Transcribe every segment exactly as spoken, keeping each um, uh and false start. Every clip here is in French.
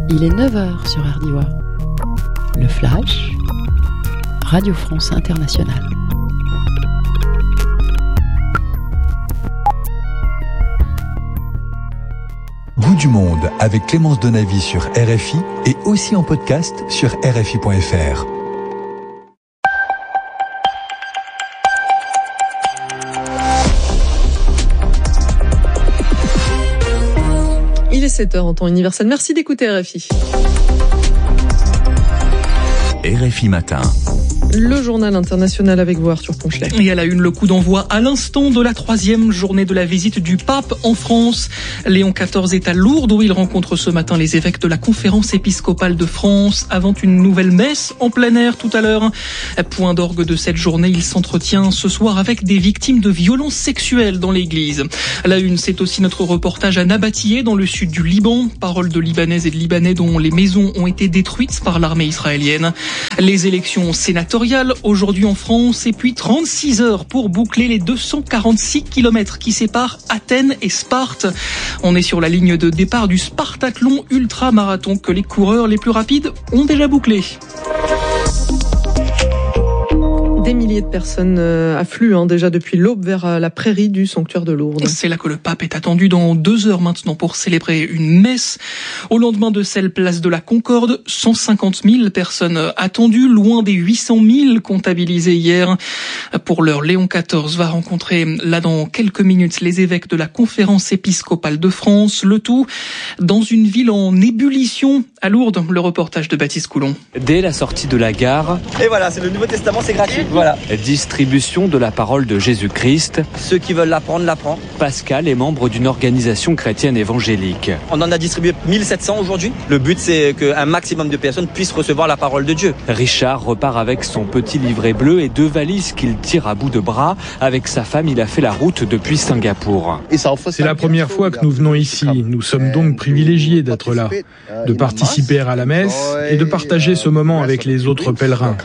Il est neuf heures sur R D I A. Le Flash, Radio France Internationale. Bout du monde avec Clémence Donavy sur R F I et aussi en podcast sur R F I point F R. Il est sept heures en temps universel. Merci d'écouter R F I. R F I Matin. Le journal international avec vous, Arthur Ponchelet. Et à la une, le coup d'envoi à l'instant de la troisième journée de la visite du pape en France. Léon quatorze est à Lourdes où il rencontre ce matin les évêques de la conférence épiscopale de France avant une nouvelle messe en plein air tout à l'heure. Point d'orgue de cette journée, il s'entretient ce soir avec des victimes de violences sexuelles dans l'église. À la une, c'est aussi notre reportage à Nabatiyeh dans le sud du Liban. Paroles de Libanaises et de Libanais dont les maisons ont été détruites par l'armée israélienne. Les élections sénatoriales aujourd'hui en France et puis trente-six heures pour boucler les deux cent quarante-six kilomètres qui séparent Athènes et Sparte. On est sur la ligne de départ du Spartathlon ultra-marathon que les coureurs les plus rapides ont déjà bouclé. Des milliers de personnes affluent hein, déjà depuis l'aube vers la prairie du sanctuaire de Lourdes. C'est là que le pape est attendu dans deux heures maintenant pour célébrer une messe. Au lendemain de celle place de la Concorde, cent cinquante mille personnes attendues, loin des huit cent mille comptabilisées hier. Pour l'heure, Léon quatorze va rencontrer là dans quelques minutes les évêques de la conférence épiscopale de France. Le tout dans une ville en ébullition à Lourdes. Le reportage de Baptiste Coulon. Dès la sortie de la gare. Et voilà, c'est le Nouveau Testament, c'est gratuit. Voilà. Distribution de la parole de Jésus-Christ. Ceux qui veulent l'apprendre, l'apprennent. Pascal est membre d'une organisation chrétienne évangélique. On en a distribué mille sept cents aujourd'hui. Le but, c'est qu'un maximum de personnes puissent recevoir la parole de Dieu. Richard repart avec son petit livret bleu et deux valises qu'il tire à bout de bras. Avec sa femme, il a fait la route depuis Singapour. C'est la première fois que nous venons ici. Nous sommes donc privilégiés d'être là, de participer à la messe et de partager ce moment avec les autres pèlerins.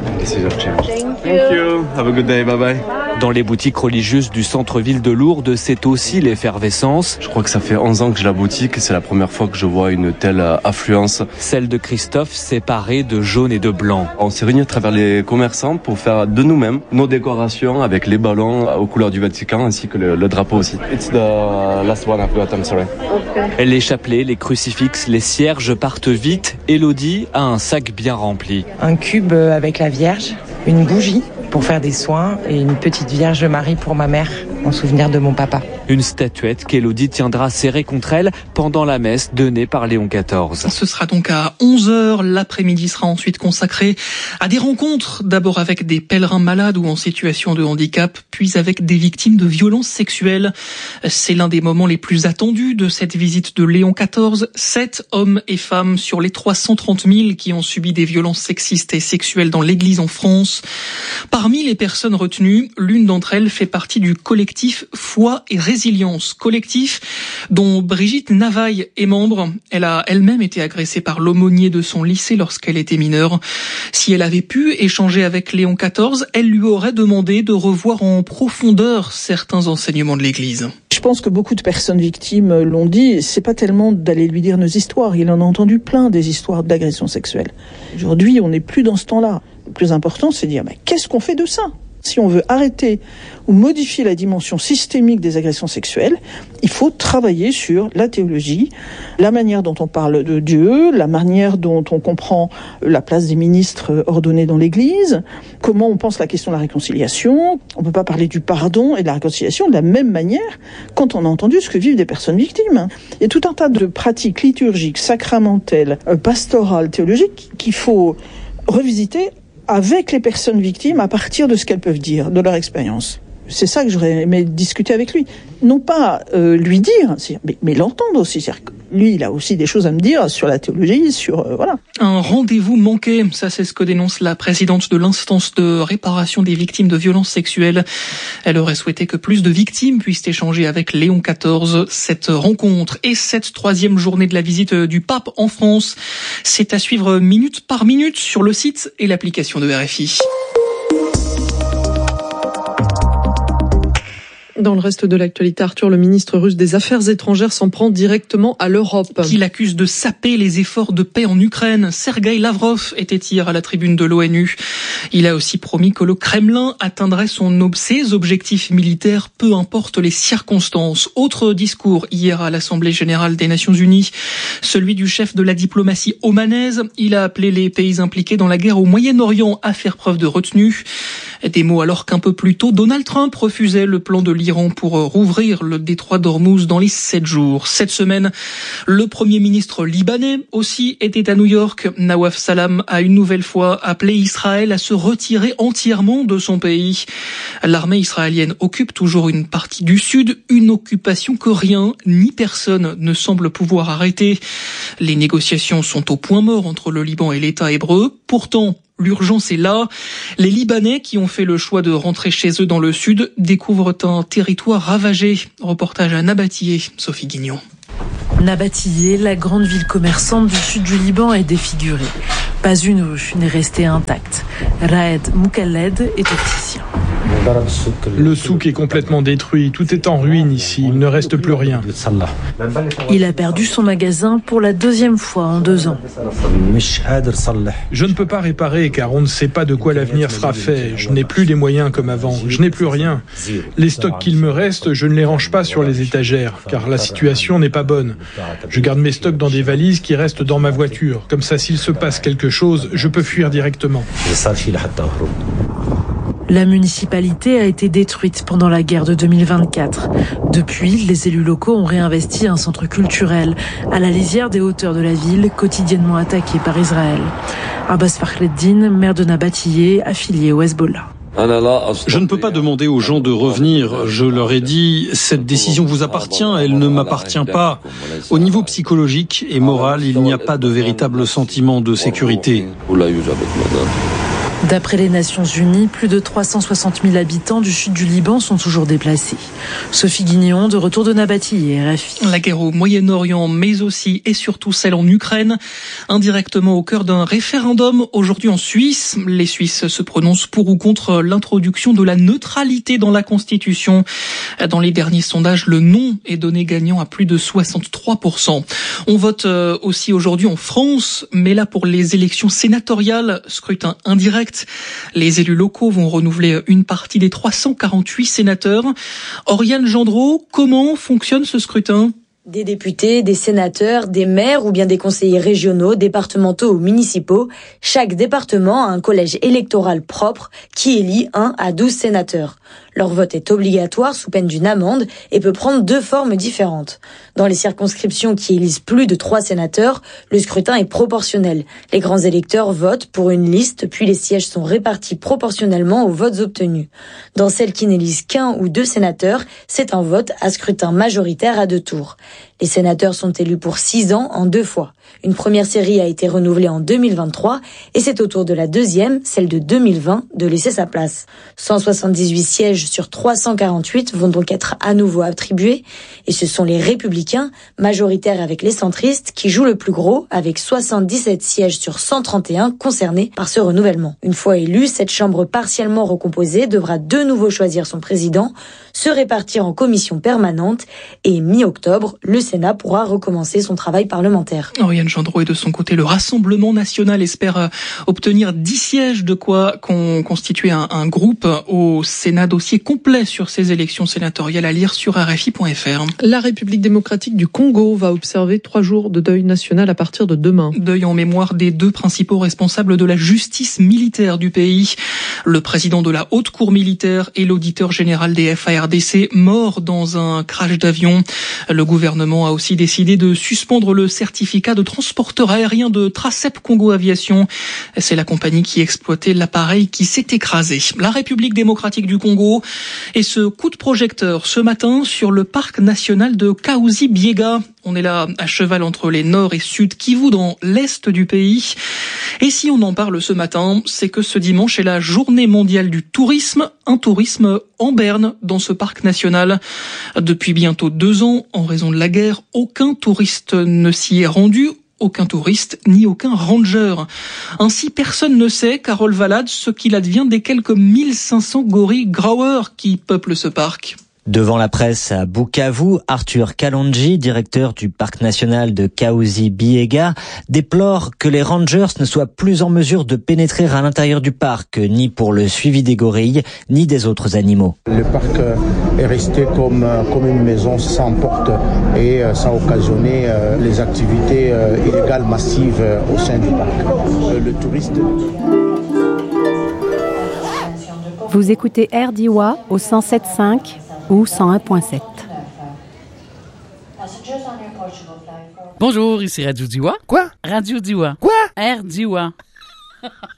Have a good day, bye bye. Dans les boutiques religieuses du centre-ville de Lourdes, c'est aussi l'effervescence. Je crois que ça fait onze ans que j'ai la boutique et c'est la première fois que je vois une telle affluence. Celle de Christophe séparée de jaune et de blanc. On s'est réunis à travers les commerçants pour faire de nous-mêmes nos décorations avec les ballons aux couleurs du Vatican ainsi que le, le drapeau aussi. It's the last one I've got, I'm sorry. Okay. Les chapelets, les crucifixes, les cierges partent vite. Élodie a un sac bien rempli. Un cube avec la Vierge, une bougie pour faire des soins et une petite Vierge Marie pour ma mère, en souvenir de mon papa. Une statuette qu'Élodie tiendra serrée contre elle pendant la messe donnée par Léon quatorze. Ce sera donc à onze heures. L'après-midi sera ensuite consacré à des rencontres, d'abord avec des pèlerins malades ou en situation de handicap, puis avec des victimes de violences sexuelles. C'est l'un des moments les plus attendus de cette visite de Léon quatorze. Sept hommes et femmes sur les trois cent trente mille qui ont subi des violences sexistes et sexuelles dans l'Église en France. Parmi les personnes retenues, l'une d'entre elles fait partie du collectif Foi et Résilience, collectif dont Brigitte Navaille est membre. Elle a elle-même été agressée par l'aumônier de son lycée lorsqu'elle était mineure. Si elle avait pu échanger avec Léon quatorze, elle lui aurait demandé de revoir en profondeur certains enseignements de l'Église. Je pense que beaucoup de personnes victimes l'ont dit, c'est pas tellement d'aller lui dire nos histoires, il en a entendu plein des histoires d'agressions sexuelles. Aujourd'hui, on n'est plus dans ce temps-là. Le plus important, c'est de dire, mais qu'est-ce qu'on fait de ça ? Si on veut arrêter ou modifier la dimension systémique des agressions sexuelles, il faut travailler sur la théologie, la manière dont on parle de Dieu, la manière dont on comprend la place des ministres ordonnés dans l'Église, comment on pense la question de la réconciliation. On ne peut pas parler du pardon et de la réconciliation de la même manière quand on a entendu ce que vivent des personnes victimes. Il y a tout un tas de pratiques liturgiques, sacramentelles, pastorales, théologiques qu'il faut revisiter avec les personnes victimes à partir de ce qu'elles peuvent dire, de leur expérience. C'est ça que j'aurais aimé discuter avec lui. Non pas euh, lui dire, mais, mais l'entendre aussi. C'est-à-dire que lui, il a aussi des choses à me dire sur la théologie, sur... Euh, voilà. Un rendez-vous manqué, ça c'est ce que dénonce la présidente de l'instance de réparation des victimes de violences sexuelles. Elle aurait souhaité que plus de victimes puissent échanger avec Léon quatorze. Cette rencontre et cette troisième journée de la visite du pape en France, c'est à suivre minute par minute sur le site et l'application de R F I. Dans le reste de l'actualité, Arthur, le ministre russe des Affaires étrangères s'en prend directement à l'Europe. Qui l'accuse de saper les efforts de paix en Ukraine. Sergueï Lavrov était hier à la tribune de l'ONU. Il a aussi promis que le Kremlin atteindrait son, ses objectifs militaires, peu importe les circonstances. Autre discours hier à l'Assemblée générale des Nations unies, celui du chef de la diplomatie omanaise. Il a appelé les pays impliqués dans la guerre au Moyen-Orient à faire preuve de retenue. Des mots alors qu'un peu plus tôt, Donald Trump refusait le plan de l'Iran pour rouvrir le détroit d'Ormuz dans les sept jours. Cette semaine, le premier ministre libanais aussi était à New York. Nawaf Salam a une nouvelle fois appelé Israël à se retirer entièrement de son pays. L'armée israélienne occupe toujours une partie du sud, une occupation que rien ni personne ne semble pouvoir arrêter. Les négociations sont au point mort entre le Liban et l'État hébreu. Pourtant, l'urgence est là. Les Libanais qui ont fait le choix de rentrer chez eux dans le sud découvrent un territoire ravagé. Reportage à Nabatillé, Sophie Guignon. Nabatillé, la grande ville commerçante du sud du Liban, est défigurée. Pas une rue n'est restée intacte. Raed Moukalled est opticien. Le souk est complètement détruit, tout est en ruine ici, il ne reste plus rien. Il a perdu son magasin pour la deuxième fois en deux ans. Je ne peux pas réparer car on ne sait pas de quoi l'avenir sera fait. Je n'ai plus les moyens comme avant, je n'ai plus rien. Les stocks qu'il me reste, je ne les range pas sur les étagères car la situation n'est pas bonne. Je garde mes stocks dans des valises qui restent dans ma voiture. Comme ça, s'il se passe quelque chose, je peux fuir directement. La municipalité a été détruite pendant la guerre de deux mille vingt-quatre. Depuis, les élus locaux ont réinvesti un centre culturel à la lisière des hauteurs de la ville, quotidiennement attaquée par Israël. Abbas Fakhreddin, maire de Nabatillé, affilié au Hezbollah. Je ne peux pas demander aux gens de revenir. Je leur ai dit, cette décision vous appartient, elle ne m'appartient pas. Au niveau psychologique et moral, il n'y a pas de véritable sentiment de sécurité. D'après les Nations Unies, plus de trois cent soixante mille habitants du sud du Liban sont toujours déplacés. Sophie Guignon, de retour de Nabatillé, R F I. La guerre au Moyen-Orient, mais aussi et surtout celle en Ukraine, indirectement au cœur d'un référendum aujourd'hui en Suisse. Les Suisses se prononcent pour ou contre l'introduction de la neutralité dans la Constitution. Dans les derniers sondages, le non est donné gagnant à plus de soixante-trois pour cent. On vote aussi aujourd'hui en France, mais là pour les élections sénatoriales, scrutin indirect. Les élus locaux vont renouveler une partie des trois cent quarante-huit sénateurs. Oriane Gendreau, comment fonctionne ce scrutin ? Des députés, des sénateurs, des maires ou bien des conseillers régionaux, départementaux ou municipaux. Chaque département a un collège électoral propre qui élit un à douze sénateurs. Leur vote est obligatoire sous peine d'une amende et peut prendre deux formes différentes. Dans les circonscriptions qui élisent plus de trois sénateurs, le scrutin est proportionnel. Les grands électeurs votent pour une liste, puis les sièges sont répartis proportionnellement aux votes obtenus. Dans celles qui n'élisent qu'un ou deux sénateurs, c'est un vote à scrutin majoritaire à deux tours. Les sénateurs sont élus pour six ans en deux fois. Une première série a été renouvelée en deux mille vingt-trois et c'est au tour de la deuxième, celle de deux mille vingt, de laisser sa place. cent soixante-dix-huit sièges sur trois cent quarante-huit vont donc être à nouveau attribués et ce sont les républicains, majoritaires avec les centristes, qui jouent le plus gros avec soixante-dix-sept sièges sur cent trente et un concernés par ce renouvellement. Une fois élue, cette chambre partiellement recomposée devra de nouveau choisir son président, se répartir en commission permanente et mi-octobre, le Sénat pourra recommencer son travail parlementaire. Oriane Gendreau et de son côté, le Rassemblement national espère obtenir dix sièges, de quoi con- constituer un, un groupe au Sénat. Dossier complet sur ces élections sénatoriales à lire sur R F I point F R. La République démocratique du Congo va observer trois jours de deuil national à partir de demain. Deuil en mémoire des deux principaux responsables de la justice militaire du pays. Le président de la haute cour militaire et l'auditeur général des F A R D C, morts dans un crash d'avion. Le gouvernement a aussi décidé de suspendre le certificat de transporteur aérien de Tracep Congo Aviation. C'est la compagnie qui exploitait l'appareil qui s'est écrasé. La République démocratique du Congo et ce coup de projecteur ce matin sur le parc national de Kahuzi-Biega. On est là à cheval entre les nord et sud Kivu dans l'est du pays. Et si on en parle ce matin, c'est que ce dimanche est la journée mondiale du tourisme, un tourisme en berne dans ce parc national. Depuis bientôt deux ans, en raison de la guerre, aucun touriste ne s'y est rendu. Aucun touriste, ni aucun ranger. Ainsi, personne ne sait, Carole Valade, ce qu'il advient des quelques mille cinq cents gorilles growers qui peuplent ce parc. Devant la presse à Bukavu, Arthur Kalonji, directeur du parc national de Kahuzi-Biega, déplore que les rangers ne soient plus en mesure de pénétrer à l'intérieur du parc, ni pour le suivi des gorilles, ni des autres animaux. Le parc est resté comme, comme une maison sans porte et ça a occasionné les activités illégales massives au sein du parc. Le touriste... Vous écoutez R D I W A au cent sept virgule cinq ou cent un virgule sept. Bonjour, ici Radio Diwa. Quoi? Radio Diwa. Quoi? R D I W A.